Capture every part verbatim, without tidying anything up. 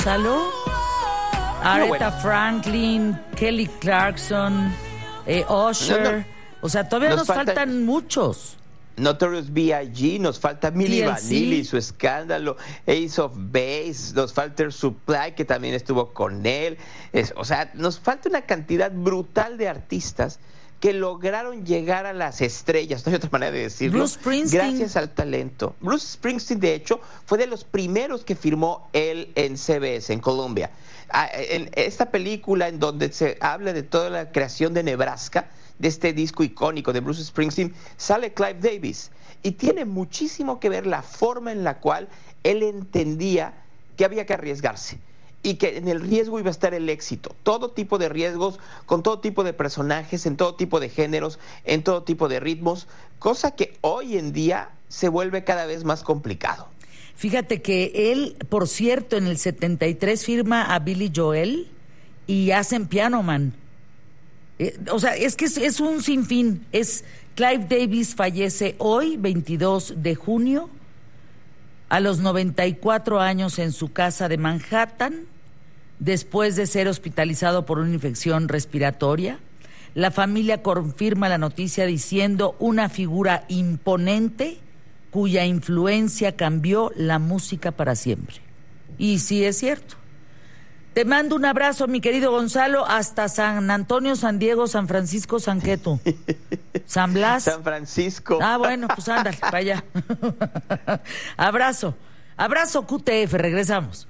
Gonzalo, Aretha bueno. Franklin, Kelly Clarkson, eh, Usher. No, no. O sea, todavía nos, nos faltan, faltan muchos. Notorious B I G, nos falta Milli Vanilli y su escándalo, Ace of Base, nos falta Air Supply, que también estuvo con él. Es, o sea, nos falta una cantidad brutal de artistas que lograron llegar a las estrellas, no hay otra manera de decirlo, Bruce Springsteen. Gracias al talento. Bruce Springsteen, de hecho, fue de los primeros que firmó él en C B S, en Colombia. En esta película en donde se habla de toda la creación de Nebraska, de este disco icónico de Bruce Springsteen, sale Clive Davis. Y tiene muchísimo que ver la forma en la cual él entendía que había que arriesgarse y que en el riesgo iba a estar el éxito. Todo tipo de riesgos, con todo tipo de personajes, en todo tipo de géneros, en todo tipo de ritmos, cosa que hoy en día se vuelve cada vez más complicado. Fíjate que él, por cierto, en el setenta y tres firma a Billy Joel y hacen Piano Man. Eh, o sea, es que es, es un sinfín. Es Clive Davis fallece hoy, veintidós de junio, a los noventa y cuatro años en su casa de Manhattan, después de ser hospitalizado por una infección respiratoria. La familia confirma la noticia diciendo una figura imponente cuya influencia cambió la música para siempre. Y sí es cierto. Te mando un abrazo, mi querido Gonzalo, hasta San Antonio, San Diego, San Francisco, San Queto, San Blas. San Francisco. Ah, bueno, pues ándale, para allá. Abrazo. Abrazo Q T F, regresamos.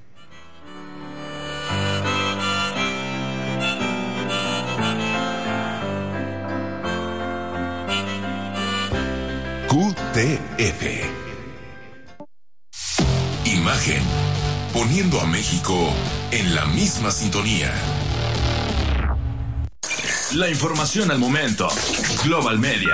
Q T F. Imagen. Poniendo a México en la misma sintonía. La información al momento. Global Media.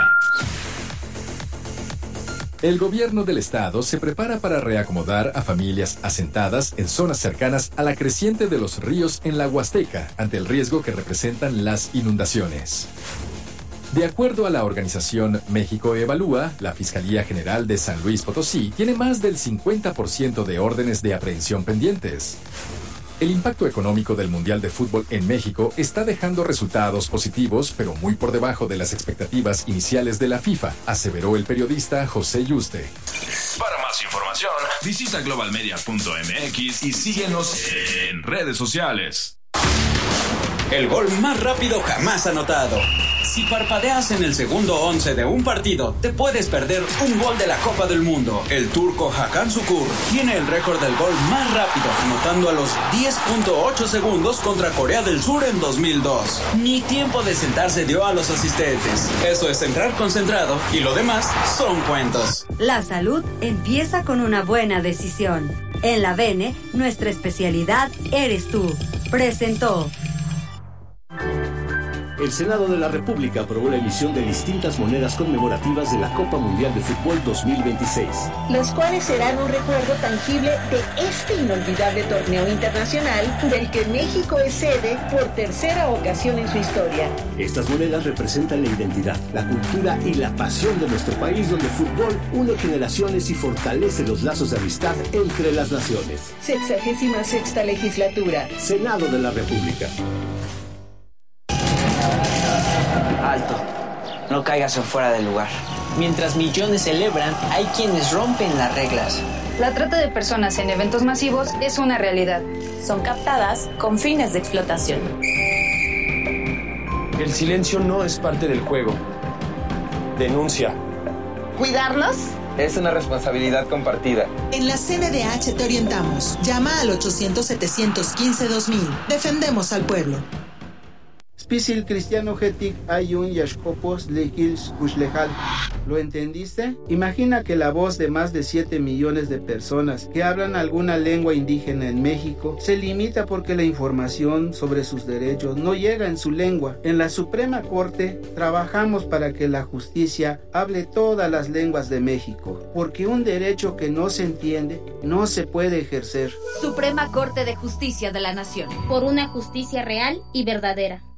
El gobierno del estado se prepara para reacomodar a familias asentadas en zonas cercanas a la creciente de los ríos en la Huasteca ante el riesgo que representan las inundaciones. De acuerdo a la organización México Evalúa, la Fiscalía General de San Luis Potosí tiene más del cincuenta por ciento de órdenes de aprehensión pendientes. El impacto económico del Mundial de Fútbol en México está dejando resultados positivos, pero muy por debajo de las expectativas iniciales de la FIFA, aseveró el periodista José Yuste. Para más información, visita global media punto m x y síguenos en redes sociales. El gol más rápido jamás anotado. Si parpadeas en el segundo once de un partido, te puedes perder un gol de la Copa del Mundo. El turco Hakan Şükür tiene el récord del gol más rápido, anotando a los diez punto ocho segundos contra Corea del Sur en dos mil dos. Ni tiempo de sentarse dio a los asistentes. Eso es entrar concentrado y lo demás son cuentos. La salud empieza con una buena decisión. En la V N, nuestra especialidad eres tú. Presentó. El Senado de la República aprobó la emisión de distintas monedas conmemorativas de la Copa Mundial de Fútbol dos mil veintiséis. Las cuales serán un recuerdo tangible de este inolvidable torneo internacional del que México es sede por tercera ocasión en su historia. Estas monedas representan la identidad, la cultura y la pasión de nuestro país, donde el fútbol une generaciones y fortalece los lazos de amistad entre las naciones. Sexagésima sexta legislatura. Senado de la República. Alto, no caigas en fuera del lugar. Mientras millones celebran, hay quienes rompen las reglas. La trata de personas en eventos masivos es una realidad. Son captadas con fines de explotación. El silencio no es parte del juego. Denuncia. ¿Cuidarnos? Es una responsabilidad compartida. En la C N D H te orientamos. Llama al ochocientos, setecientos quince, dos mil. Defendemos al pueblo. Spisil cristiano getic ayun yashkopos lekils kushlejal. ¿Lo entendiste? Imagina que la voz de más de siete millones de personas que hablan alguna lengua indígena en México se limita porque la información sobre sus derechos no llega en su lengua. En la Suprema Corte trabajamos para que la justicia hable todas las lenguas de México, porque un derecho que no se entiende no se puede ejercer. Suprema Corte de Justicia de la Nación. Por una justicia real y verdadera.